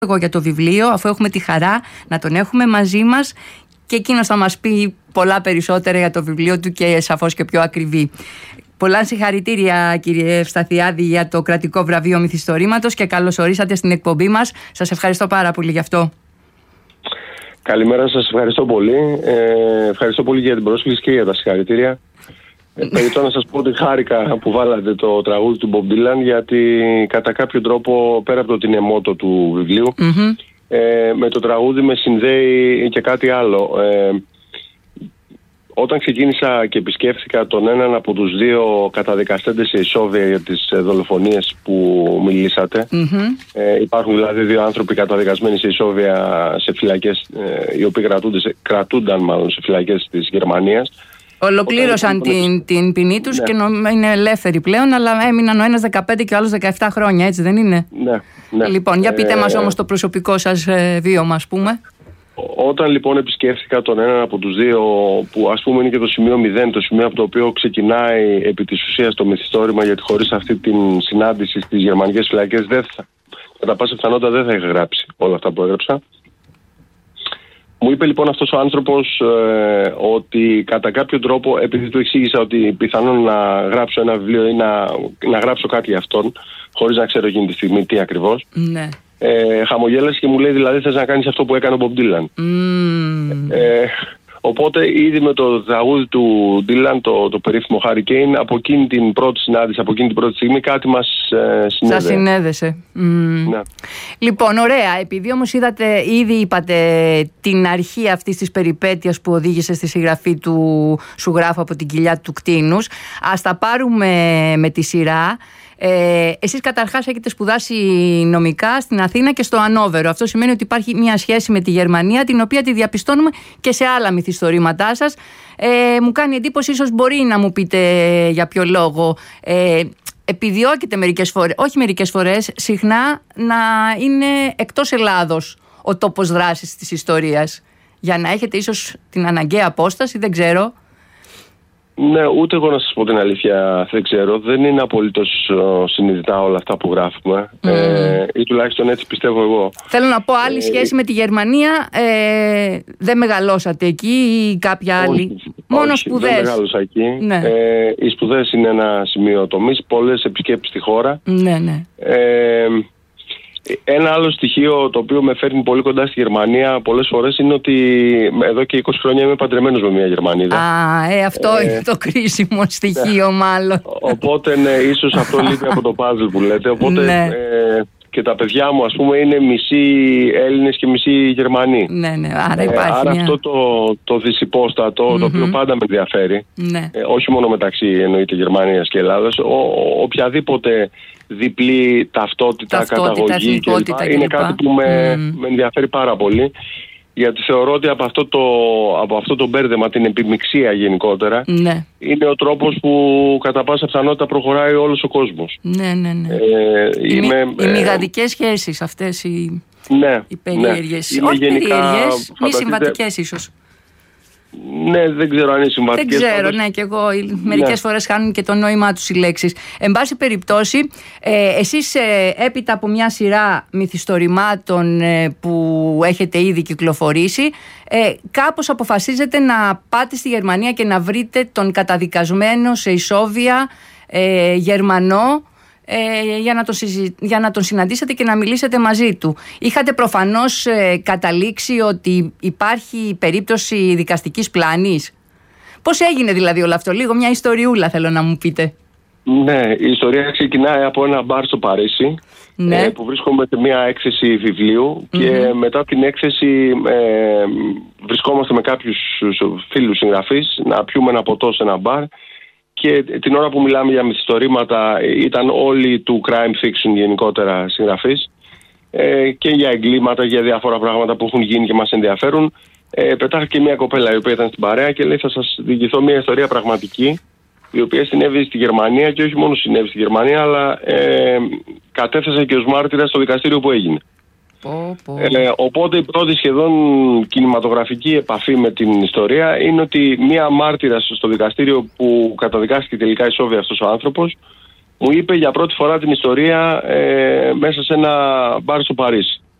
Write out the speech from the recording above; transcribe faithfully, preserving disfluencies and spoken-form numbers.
εγώ για το βιβλίο, αφού έχουμε τη χαρά να τον έχουμε μαζί μας και εκείνος θα μας πει πολλά περισσότερα για το βιβλίο του και σαφώς και πιο ακριβή. Πολλά συγχαρητήρια, κύριε Ευσταθιάδη, για το κρατικό βραβείο Μυθιστορήματος και καλώς ορίσατε στην εκπομπή μας. Σας ευχαριστώ πάρα πολύ γι' αυτό. Καλημέρα, σας ευχαριστώ πολύ. Ε, ευχαριστώ πολύ για την πρόσκληση και για τα συγχαρητήρια. Ε, Περιτώ να σας πω ότι χάρηκα που βάλατε το τραγούδι του Bob Dylan, γιατί κατά κάποιο τρόπο, πέρα από το την εμότο του βιβλίου, mm-hmm. ε, με το τραγούδι με συνδέει και κάτι άλλο. Ε, Όταν ξεκίνησα και επισκέφθηκα τον έναν από τους δύο καταδικαστέντες σε ισόβια για τις δολοφονίες που μιλήσατε, mm-hmm. ε, υπάρχουν δηλαδή δύο άνθρωποι καταδικασμένοι σε ισόβια σε φυλακές, ε, οι οποίοι κρατούνται, κρατούνταν μάλλον σε φυλακές της Γερμανίας. Ολοκλήρωσαν Όταν... την, την ποινή τους, ναι. και νο, είναι ελεύθεροι πλέον, αλλά έμειναν ο ένας δεκαπέντε και ο άλλος δεκαεπτά χρόνια, έτσι δεν είναι? Ναι, ναι. Λοιπόν, για πείτε ε, μας όμως το προσωπικό σας ε, βίωμα, ας πούμε. Όταν λοιπόν επισκέφθηκα τον έναν από τους δύο, που ας πούμε είναι και το σημείο μηδέν, το σημείο από το οποίο ξεκινάει επί της ουσίας το μυθιστόρημα, γιατί χωρίς αυτή την συνάντηση στις γερμανικές φυλακές δεν θα, κατά πάσα πιθανότητα δεν θα είχα γράψει όλα αυτά που έγραψα. Μου είπε λοιπόν αυτός ο άνθρωπος ε, ότι κατά κάποιο τρόπο, επειδή του εξήγησα ότι πιθανόν να γράψω ένα βιβλίο ή να, να γράψω κάτι για αυτόν, χωρίς να ξέρω εκείνη τη στιγμή τι ακριβώς, ναι. Ε, χαμογέλασε και μου λέει, δηλαδή θες να κάνεις αυτό που έκανε ο Bob Dylan. Mm. Ε, οπότε ήδη με το τραγούδι του Dylan, το, το περίφημο Hurricane, από εκείνη την πρώτη συνάντηση, από εκείνη την πρώτη στιγμή κάτι μας ε, συνέδεσε. Σας συνέδεσε. Mm. Ναι. Λοιπόν, ωραία. Επειδή όμως είδατε, ήδη είπατε την αρχή αυτής της περιπέτειας που οδήγησε στη συγγραφή του Σου γράφω από την κοιλιά του κτήνους, ας τα πάρουμε με τη σειρά. Ε, εσείς καταρχάς έχετε σπουδάσει νομικά στην Αθήνα και στο Ανόβερο. Αυτό σημαίνει ότι υπάρχει μια σχέση με τη Γερμανία, την οποία τη διαπιστώνουμε και σε άλλα μυθιστορήματά σας. Ε, μου κάνει εντύπωση, ίσως μπορεί να μου πείτε για ποιο λόγο. Ε, επιδιώκεται μερικές φορές, όχι μερικές φορές, συχνά να είναι εκτός Ελλάδος ο τόπος δράσης της ιστορίας. Για να έχετε ίσως την αναγκαία απόσταση, δεν ξέρω. Ναι, ούτε εγώ να σας πω την αλήθεια δεν ξέρω. Δεν είναι απολύτως uh, συνειδητά όλα αυτά που γράφουμε. Mm. Ε, ή τουλάχιστον έτσι πιστεύω εγώ. Θέλω να πω, άλλη ε, σχέση με τη Γερμανία, ε, δεν μεγαλώσατε εκεί ή κάποια άλλη? Όχι, μόνο όχι, σπουδές? Δεν μεγάλωσα εκεί. Ναι. Ε, οι σπουδές είναι ένα σημείο τομής. Πολλές επισκέψεις στη χώρα. Ναι, ναι. Ε, Ένα άλλο στοιχείο το οποίο με φέρνει πολύ κοντά στη Γερμανία πολλές φορές είναι ότι εδώ και είκοσι χρόνια είμαι παντρεμένος με μια Γερμανίδα. Α, ε, αυτό ε, είναι το κρίσιμο στοιχείο, μάλλον. Οπότε ναι, ίσως αυτό λείπει από το puzzle που λέτε. Οπότε ναι. ε, και τα παιδιά μου, ας πούμε, είναι μισοί Έλληνες και μισοί Γερμανοί. Ναι, ναι, άρα υπάρχει. Ε, άρα μια... αυτό το, το δυσυπόστατο, mm-hmm. το οποίο πάντα με ενδιαφέρει, ναι. ε, όχι μόνο μεταξύ εννοείται Γερμανίας και Ελλάδας, ο, ο, οποιαδήποτε διπλή ταυτότητα, ταυτότητα καταγωγή κλπ. Είναι κάτι που με, mm. με ενδιαφέρει πάρα πολύ. Γιατί θεωρώ ότι από αυτό, το, από αυτό το μπέρδεμα, την επιμιξία γενικότερα, ναι. είναι ο τρόπος που κατά πάσα πιθανότητα προχωράει όλος ο κόσμος. Ναι, ναι, ναι. Ε, οι είμαι, οι ε, μηγαδικές σχέσεις αυτές οι, ναι, οι περίεργες. Ναι. Όχι γενικά, περίεργες, μη συμβατικές ίσως. Ναι, δεν ξέρω αν είναι συμβατικές. Δεν ξέρω, ναι, και εγώ. Μερικές ναι. φορές χάνουν και το νόημά τους οι λέξεις. Εν πάση περιπτώσει, ε, εσείς ε, έπειτα από μια σειρά μυθιστορημάτων ε, που έχετε ήδη κυκλοφορήσει, ε, κάπως αποφασίζετε να πάτε στη Γερμανία και να βρείτε τον καταδικασμένο σε ισόβια ε, Γερμανό, Ε, για, να τον συζη... για να τον συναντήσετε και να μιλήσετε μαζί του. Είχατε προφανώς ε, καταλήξει ότι υπάρχει περίπτωση δικαστικής πλάνης. Πώς έγινε δηλαδή όλο αυτό? Λίγο μια ιστοριούλα θέλω να μου πείτε. Ναι, η ιστορία ξεκινάει από ένα μπαρ στο Παρίσι, ναι. ε, που βρίσκομαι σε μια έκθεση βιβλίου mm-hmm. και μετά την έκθεση ε, βρισκόμαστε με κάποιους φίλους συγγραφείς να πιούμε ένα ποτό σε ένα μπαρ. Και την ώρα που μιλάμε για μυθιστορήματα ήταν όλοι του crime fiction γενικότερα συγγραφείς ε, και για εγκλήματα, για διάφορα πράγματα που έχουν γίνει και μας ενδιαφέρουν. Ε, πετάχθηκε μια κοπέλα η οποία ήταν στην παρέα και λέει θα σας διηγηθώ μια ιστορία πραγματική η οποία συνέβη στη Γερμανία και όχι μόνο συνέβη στη Γερμανία αλλά ε, κατέθεσα και ως μάρτυρα στο δικαστήριο που έγινε. Oh, oh. Ε, οπότε η πρώτη σχεδόν κινηματογραφική επαφή με την ιστορία είναι ότι μία μάρτυρας στο δικαστήριο που καταδικάστηκε τελικά ισόβια αυτός ο άνθρωπος μου είπε για πρώτη φορά την ιστορία ε, μέσα σε ένα μπαρ στο Παρίσι.